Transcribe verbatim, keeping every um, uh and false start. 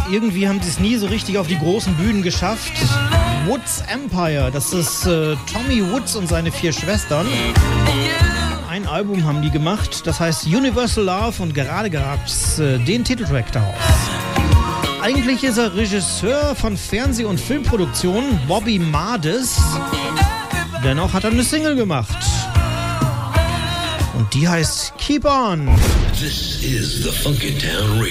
irgendwie haben sie es nie so richtig auf die großen Bühnen geschafft. Woods Empire, das ist äh, Tommy Woods und seine vier Schwestern. Ein Album haben die gemacht, das heißt Universal Love, und gerade gab's äh, den Titeltrack daraus. Eigentlich ist er Regisseur von Fernseh- und Filmproduktionen, Bobby Mardis. Dennoch hat er eine Single gemacht. Und die heißt Keep On. This is the Funky Town Radio.